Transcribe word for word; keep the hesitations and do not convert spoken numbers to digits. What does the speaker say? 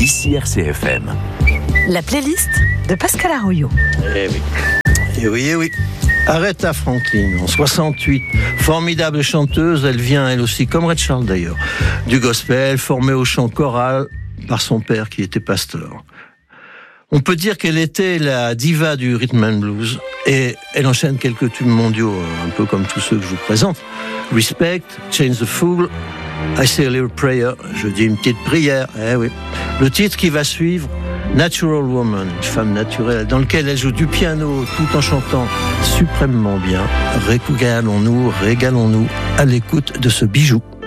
Ici R C F M. La playlist de Pascal Arroyo. Eh oui, eh oui, eh oui. Aretha Franklin, en soixante-huit, formidable chanteuse, elle vient elle aussi, comme Ray Charles d'ailleurs, du gospel, formée au chant choral par son père qui était pasteur. On peut dire qu'elle était la diva du rhythm and blues et elle enchaîne quelques tubes mondiaux, un peu comme tous ceux que je vous présente. Respect, Change the Fool, I Say a Little Prayer, je dis une petite prière, eh oui. Le titre qui va suivre, Natural Woman, une femme naturelle, dans lequel elle joue du piano tout en chantant suprêmement bien. Régalons-nous, régalons-nous à l'écoute de ce bijou.